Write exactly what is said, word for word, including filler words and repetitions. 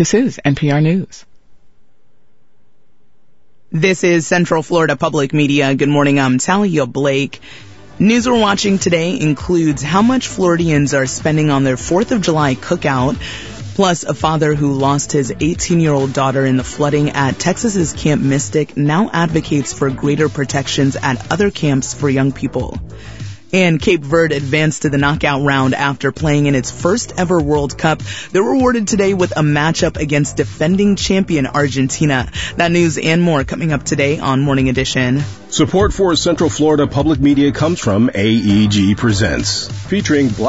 This is N P R News. This is Central Florida Public Media. Good morning, I'm Talia Blake. News we're watching today includes how much Floridians are spending on their fourth of July cookout, plus a father who lost his eighteen-year-old daughter in the flooding at Texas's Camp Mystic now advocates for greater protections at other camps for young people. And Cape Verde advanced to the knockout round after playing in its first ever World Cup. They're rewarded today with a matchup against defending champion Argentina. That news and more coming up today on Morning Edition. Support for Central Florida Public Media comes from A E G Presents, featuring Black